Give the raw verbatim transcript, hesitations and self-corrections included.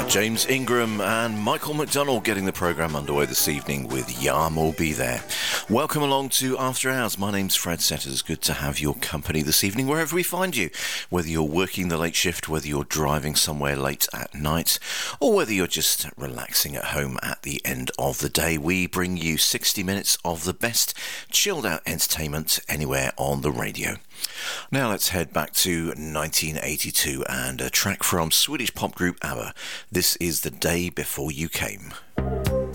James Ingram and Michael McDonald getting the programme underway this evening with Yarm Will Be There. Welcome along to After Hours. My name's Fred Setters. Good to have your company this evening wherever we find you. Whether you're working the late shift, whether you're driving somewhere late at night, or whether you're just relaxing at home at the end of the day, we bring you sixty minutes of the best chilled out entertainment anywhere on the radio. Now let's head back to nineteen eighty-two and a track from Swedish pop group ABBA. This is The Day Before You Came.